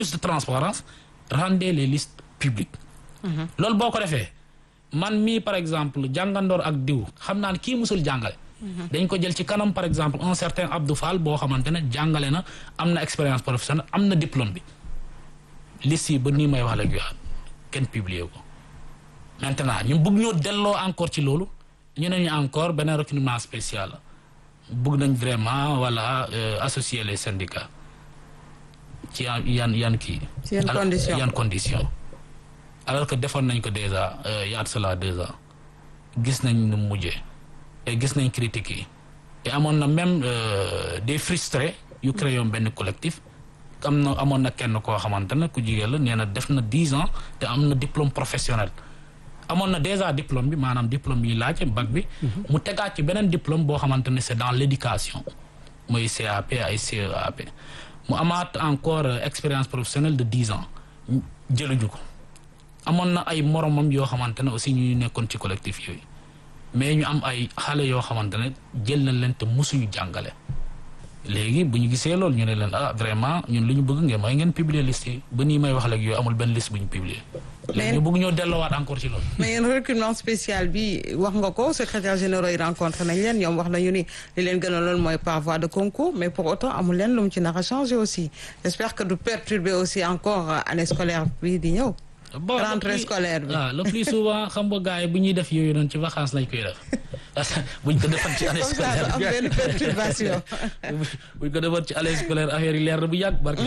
plus de transparence rendez les listes publiques. loolu boo ko defee man mii par exemple jàngandoor ak diw xam naa ne kii musul jàngale. dañ ko jël ci kanam par exemple un certain Abdou Fall boo xamante ne jàngale na am na expérience professionnelle am na diplôme bi liste yi ba nii may wax léegi kenn publier ko maintenant ñu bëgg ñoo delloo encore ci loolu ñu ne ñu encore beneen recrutement spécial la bëgg nañ vraiment voilà associer les syndicats ci yan kii. ci yan condition alors que defoon nañ ko déjà y a cela 2 ans gis nañ nu mujjee. et gis nañ critiques yi et amoon na même des frustrés yu créé yoon benn collectif amoon na kenn koo xamante ne ku jigéen la nee na def na 10 ans te am na diplôme professionnel amoon na déjà diplôme bi maanaam diplôme yi laaj bac bi mu tegaat ci beneen diplôme boo xamante ne c'est dans l'éducation mooy CAP ay CEAP mu amaat encore expérience professionnelle de 10 ans jëluñu ko amoon na ay moromam yoo xamante ne aussi ñu nekkoon ci collectif yooyu mais ñu am ay xale yoo xamante ne jël nañ leen te musuñu jàngale léegi bu ñu gisee loolu ñu ne leen vraiment ñun li ñu bëgg ngeen mooy ngeen publier liste yi ba nii may wax léegi yooyu amul benn liste bu ñu publier. léegi ñu bëgg ñoo delloowaat encore ci loolu. mais yéen recrutement spécial bi wax nga ko secrétaire généraux yi rencontré nañ leen ñoom wax nañu ni li leen gën a loolu mooy par voie de concours mais pour autant amul leen lu mu ci nar a changé aussi j'espère que du perturber aussi encore année scolaire bi di ñëw. rentrée scolaire bi le plus souvent xam nga gars yi bu ñuy def yooyu noonu ci vacances lañ koy def buñ ko defoon ci année scolaire am benn perturbation buñ ko defoon ci année scolaire affaire yi leer na bu yàgg barke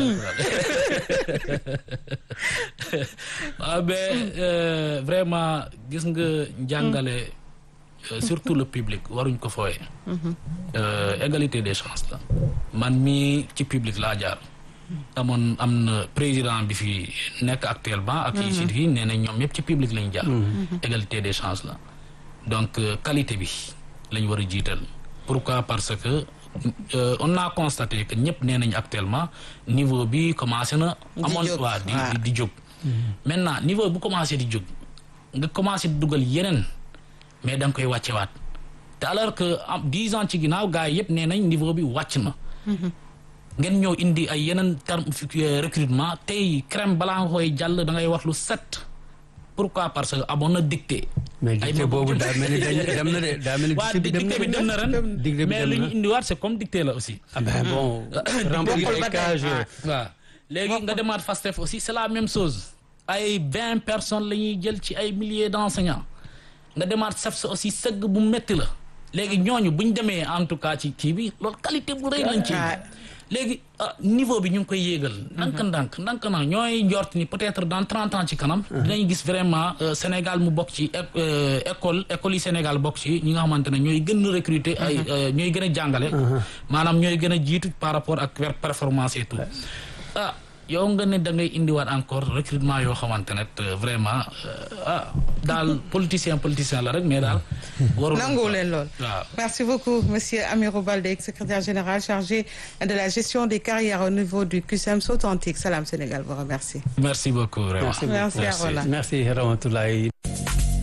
waaw mais vraiment gis nga njàngale surtout le public waruñ ko fooye égalité des chances la man mii ci public laa jaar am na président bi fi nekk actuellement ak yi si fii nee na ñoom yëpp ci public lañu jaar égalité des chances la donc qualité bi lañ war a jiital pourquoi parce que on a constaté que ñëpp nee nañ actuellement niveau bi commencé na amoon waa di jóg maintenant niveau bu commencé di jóg nga commencé di dugal yeneen mais da nga koy wàccewaat te alors que 10 ans ci ginnaaw gars yi yëpp nee nañ niveau bi wàcc na ngeen ñëw indi ay yeneen terme recrutement tey crème balaa nga koy jàll da ngay wax lu set pourquoi parce que amoon na dictée. mais dictée boobu daa mel ni dem na de daa mel ni dictée bi dem na ren mais lu ñu indiwaat c'est comme dictée la aussi. ah ben bon remplir ay cages waaw léegi nga demaat FASTEF aussi c'est la même chose ay 20 personnes la ñuy jël ci ay milliers d'enseignants nga demaat SEFS aussi sëgg bu métti la léegi ñooñu bu ñu demee en tout cas ci kii bi loolu qualité bu rëy lañ ci. léegi niveau bi ñu ngi koy yéegal ndànk na ñooy njort ni peut-être dans 30 ans ci kanam dinañ gis vraiment Sénégal mu bokk ci école yi Sénégal bokk ci ñi nga xamante ne ñooy gën a recruter ay ñooy gën a jàngale maanaam ñooy gën a jiitu par rapport ak performance et tout yow nga ne da ngay indiwaat encore recrutement yoo xamante ne vraiment daal politicien la rek mais daal warul nangu leen lool waaw merci beaucoup monsieur Amirou Baldé secrétaire général chargé de la gestion des carrières au niveau du CUSEMS authentique Salam Sénégal vous remercie. Merci beaucoup vraiment. Merci. Merci Ramatoulaye.